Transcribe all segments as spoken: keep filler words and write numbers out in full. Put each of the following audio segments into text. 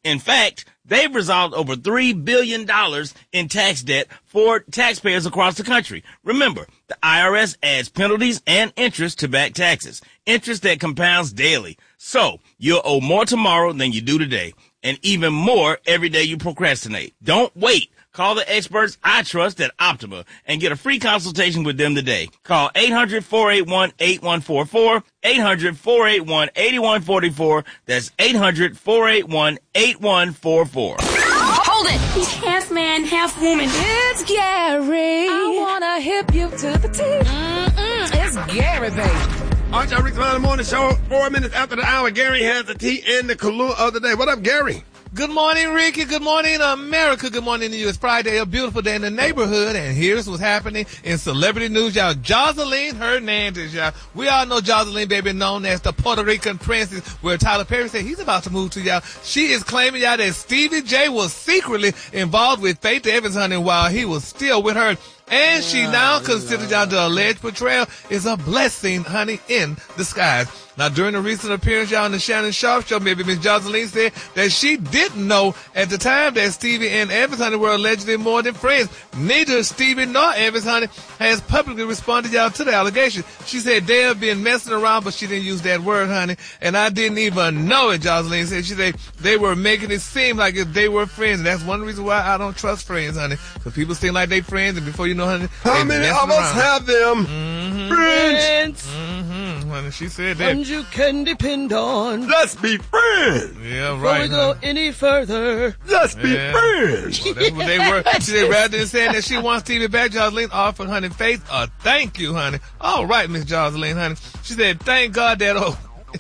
In fact, they've resolved over three billion dollars in tax debt for taxpayers across the country. Remember, the I R S adds penalties and interest to back taxes, interest that compounds daily. So you'll owe more tomorrow than you do today, and even more every day you procrastinate. Don't wait. Call the experts I trust at Optima and get a free consultation with them today. Call eight hundred, four eight one, eight one four four, eight hundred, four eight one, eight one four four. That's eight hundred, four eight one, eight one four four. Hold it! He's half man, half woman. It's Gary. I wanna hip you to the T. Mm-mm, it's Gary, baby. All right, y'all, Rick Smiley Morning Show. Four minutes after the hour, Gary has the tea and the Kahlua of the day. What up, Gary? Good morning, Ricky. Good morning, America. Good morning to you. It's Friday, a beautiful day in the neighborhood, and here's what's happening in celebrity news, y'all. Joseline Hernandez, y'all. We all know Joseline, baby, known as the Puerto Rican princess, where Tyler Perry said he's about to move to, y'all. She is claiming, y'all, that Stevie J was secretly involved with Faith Evans, honey, while he was still with her. And she now considers, y'all, the alleged betrayal is a blessing, honey, in disguise. Now, during a recent appearance, y'all, on the Shannon Sharp Show, maybe Miss Joseline said that she didn't know at the time that Stevie and Evans, honey, were allegedly more than friends. Neither Stevie nor Evans, honey, has publicly responded, y'all, to the allegation. She said they have been messing around, but she didn't use that word, honey. And I didn't even know it, Joseline said. She said they were making it seem like if they were friends. And that's one reason why I don't trust friends, honey. Because people seem like they friends, and before you know, honey, how many of us around. have them? Mm-hmm. Friends. Mm-hmm. Honey, she said that. And you can depend on. Let's be friends. Yeah, right. Before we go honey. any further. Let's be yeah. friends. Well, that's what they were. She said rather than saying that she wants Stevie back, Joseline offered, honey, Faith a thank you, honey. All right, Miss Joseline, honey. She said, thank God that old.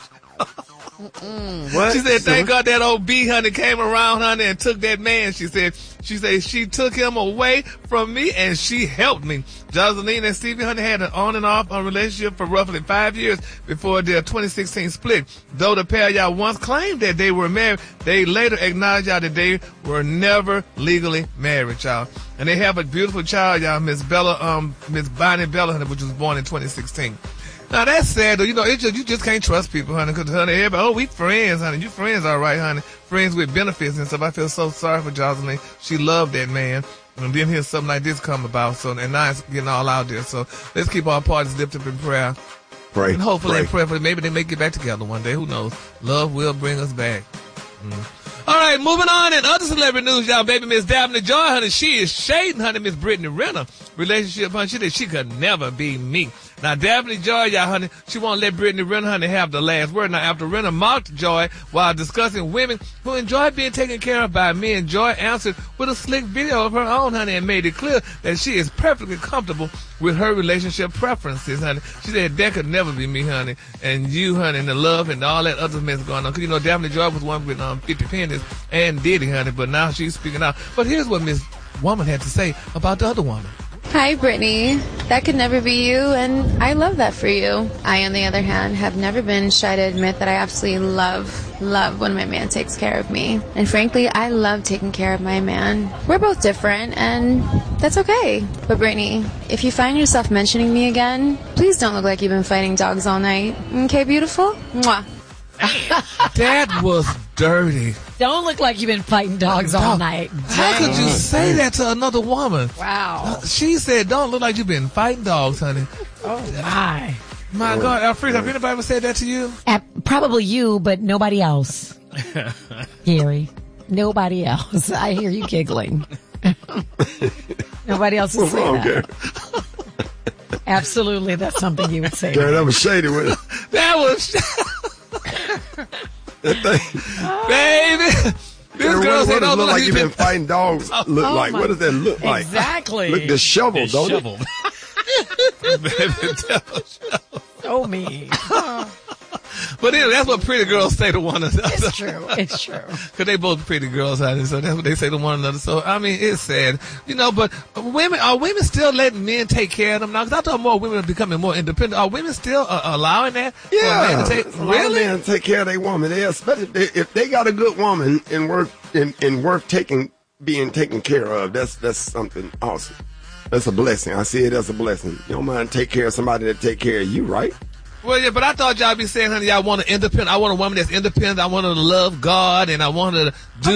What? She said, thank God that old B, honey, came around, honey, and took that man. She said, she said, she took him away from me and she helped me. Joseline and Stevie, honey, had an on and off relationship for roughly five years before their twenty sixteen split. Though the pair, y'all, once claimed that they were married, they later acknowledged, y'all, that they were never legally married, y'all. And they have a beautiful child, y'all, Miss Bella, um, Miss Bonnie Bella, honey, which was born in twenty sixteen. Now, that's sad, though. You know, it just, you just can't trust people, honey, because, honey, everybody, oh, we friends, honey. You friends all right, honey. Friends with benefits and stuff. I feel so sorry for Joseline. She loved that man. And then here's something like this come about. So, and now it's getting all out there. So, let's keep our parties lifted up in prayer. Pray. And hopefully, pray. and prayerfully, maybe they may get back together one day. Who knows? Love will bring us back. Mm. All right, moving on in other celebrity news, y'all. Baby Miss Daphne Joy, honey, she is shading, honey, Miss Brittany Renner relationship, honey. She said she could never be me. Now, Daphne Joy, y'all, honey, she won't let Brittany Renner, honey, have the last word. Now, after Renner mocked Joy while discussing women who enjoy being taken care of by men, Joy answered with a slick video of her own, honey, and made it clear that she is perfectly comfortable with her relationship preferences, honey. She said, that could never be me, honey. And you, honey, and the love and all that other mess going on. Because, you know, Daphne Joy was one with um, fifty pennies and Diddy, honey, but now she's speaking out. But here's what Miss Woman had to say about the other woman. Hi, Brittany. That could never be you, and I love that for you. I, on the other hand, have never been shy to admit that I absolutely love, love when my man takes care of me. And frankly, I love taking care of my man. We're both different, and that's okay. But Brittany, if you find yourself mentioning me again, please don't look like you've been fighting dogs all night. Okay, beautiful? Mwah. That was dirty. Don't look like you've been fighting dogs all Dog. night. How Dang. could you say that to another woman? Wow. She said, don't look like you've been fighting dogs, honey. Oh, my. My God, Alfred, have anybody ever said that to you? Uh, probably you, but nobody else. Gary. Nobody else. I hear you giggling. Nobody else would say wrong, that. Gary? Absolutely, that's something you would say. Gary, that was shady with it. That was... That thing. Baby. This Gary, girl what, said, what does don't look look like you've been fighting dogs look Oh, like? my- What does that look like? Exactly. Look disheveled, don't it? Disheveled. So mean. But anyway, that's what pretty girls say to one another. It's true. It's true. Because they both pretty girls, honey, so that's what they say to one another. So, I mean, it's sad. You know, but women, are women still letting men take care of them now? Because I thought more women are becoming more independent. Are women still uh, allowing that? for a Yeah, man to take, a lot of really? men take care of their woman. They, especially if they, if they got a good woman and worth and, and worth taking being taken care of. That's that's something awesome. That's a blessing. I see it as a blessing. You don't mind take care of somebody that take care of you, right? Well, yeah, but I thought y'all be saying, honey, y'all want an independent. I want a woman that's independent. I want her to love God, and I want her to do